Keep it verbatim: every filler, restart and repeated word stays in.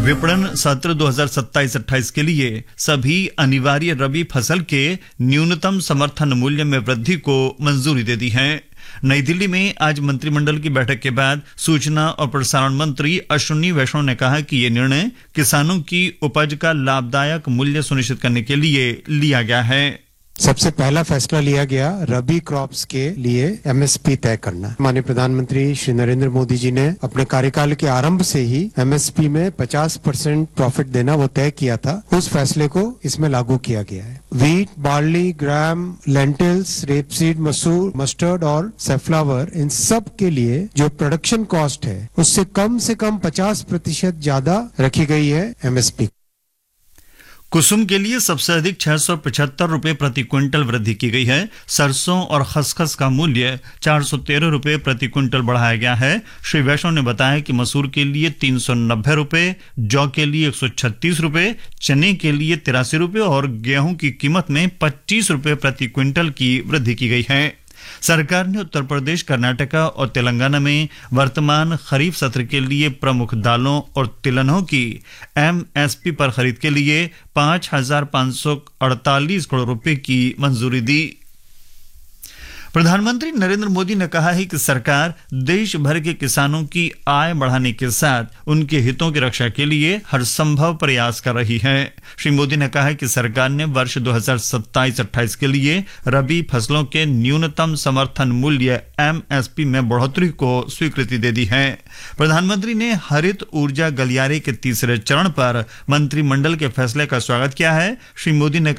विपणन सत्र दो हज़ार सत्ताईस अट्ठाईस के लिए सभी अनिवार्य रबी फसल के न्यूनतम समर्थन मूल्य में वृद्धि को मंजूरी दे दी है। नई दिल्ली में आज मंत्रिमंडल की बैठक के बाद सूचना और प्रसारण मंत्री अश्विनी वैष्णव ने कहा कि ये निर्णय किसानों की उपज का लाभदायक मूल्य सुनिश्चित करने के लिए लिया गया है। सबसे पहला फैसला लिया गया रबी क्रॉप्स के लिए एमएसपी तय करना। माननीय प्रधानमंत्री श्री नरेंद्र मोदी जी ने अपने कार्यकाल के आरंभ से ही एमएसपी में पचास परसेंट प्रॉफिट देना वो तय किया था। उस फैसले को इसमें लागू किया गया है। वीट, बार्ली, ग्राम, लेंटिल्स, रेपसीड, मसूर, मस्टर्ड और सैफ्लावर, इन सब के लिए जो प्रोडक्शन कॉस्ट है उससे कम से कम पचास प्रतिशत ज्यादा रखी गई है एमएसपी। कुसुम के लिए सबसे अधिक छह सौ पचहत्तर रुपए प्रति क्विंटल वृद्धि की गई है। सरसों और खसखस का मूल्य चार सौ तेरह रुपए प्रति क्विंटल बढ़ाया गया है। श्री वैष्णव ने बताया कि मसूर के लिए तीन सौ नब्बे रुपए, जौ के लिए एक सौ छत्तीस रुपए, चने के लिए तिरासी रुपए और गेहूं की कीमत में पच्चीस रुपए प्रति क्विंटल की वृद्धि की गई है। सरकार ने उत्तर प्रदेश, कर्नाटका और तेलंगाना में वर्तमान खरीफ सत्र के लिए प्रमुख दालों और तिलहनों की एमएसपी पर खरीद के लिए पांच हजार पांच सौ अड़तालीस करोड़ रुपए की मंजूरी दी। प्रधानमंत्री नरेंद्र मोदी ने कहा है कि सरकार देश भर के किसानों की आय बढ़ाने के साथ उनके हितों की रक्षा के लिए हर संभव प्रयास कर रही है। श्री मोदी ने कहा कि सरकार ने वर्ष दो हज़ार सत्ताईस अट्ठाईस के लिए रबी फसलों के न्यूनतम समर्थन मूल्य एमएसपी में बढ़ोतरी को स्वीकृति दे दी है। प्रधानमंत्री ने हरित ऊर्जा गलियारे के तीसरे चरण पर मंत्रिमंडल के फैसले का स्वागत किया है। श्री मोदी ने